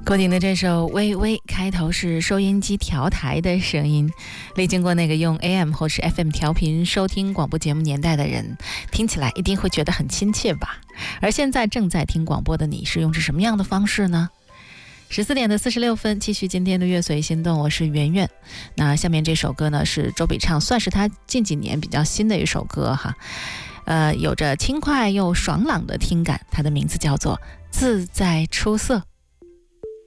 郭顶的这首《微微》开头是收音机调台的声音，历经过那个用 AM 或是 FM 调频收听广播节目年代的人，听起来一定会觉得很亲切吧。而现在正在听广播的你，是用着什么样的方式呢？14点46分，继续今天的乐随心动，我是圆圆。那下面这首歌呢，是周笔畅，算是他近几年比较新的一首歌哈，有着轻快又爽朗的听感，它的名字叫做《自在出色》。